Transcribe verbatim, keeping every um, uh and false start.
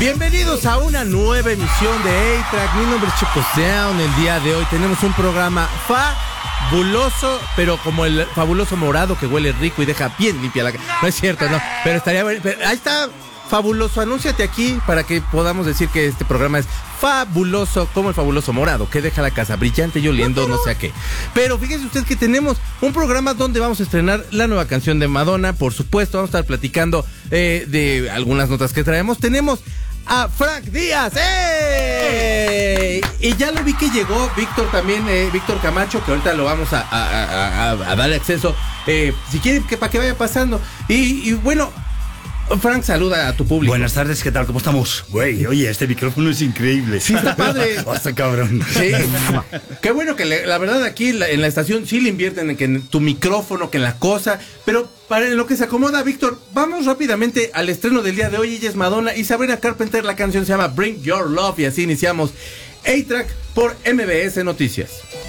Bienvenidos a una nueva emisión de A-Track. Mi nombre es Checo Sound. El día de hoy tenemos un programa fabuloso, pero como el fabuloso morado que huele rico y deja bien limpia la casa. No es cierto, no, pero estaría bueno. Ahí está, fabuloso. Anúnciate aquí para que podamos decir que este programa es fabuloso, como el fabuloso morado, que deja la casa brillante y oliendo no sé a qué. Pero fíjese usted que tenemos un programa donde vamos a estrenar la nueva canción de Madonna. Por supuesto, vamos a estar platicando eh, de algunas notas que traemos. Tenemos a Frank Díaz. ¡Ey! Y ya lo vi que llegó Víctor también, eh, Víctor Camacho, que ahorita lo vamos a, a, a, a, a darle acceso, eh, si quieren, que para que vaya pasando. Y, y bueno, Frank, saluda a tu público. Buenas tardes, ¿qué tal? ¿Cómo estamos? Güey, oye, este micrófono es increíble. Sí, está padre. Hasta cabrón. Sí. Qué bueno que le, la verdad aquí la, en la estación sí le invierten en, que en tu micrófono, que en la cosa. Pero para en lo que se acomoda, Víctor, vamos rápidamente al estreno del día de hoy. Ella es Madonna y Sabrina Carpenter. La canción se llama Bring Your Love y así iniciamos A-Track por M B S Noticias.